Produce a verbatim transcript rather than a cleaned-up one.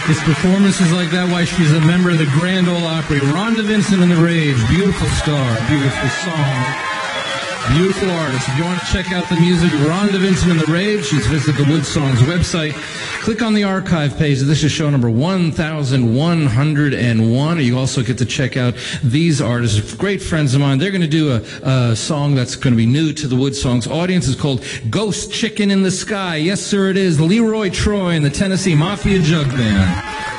It's performances like that why she's a member of the Grand Ole Opry. Rhonda Vincent and the Rage, beautiful star, beautiful song. Beautiful artist. If you want to check out the music of Rhonda Vincent and the Rage, just visit the Wood Songs website. Click on the archive page. This is show number one thousand one hundred one. You also get to check out these artists, great friends of mine. They're going to do a, a song that's going to be new to the Wood Songs audience. It's called Ghost Chicken in the Sky. Yes, sir, it is. Leroy Troy and the Tennessee Mafia Jug Band.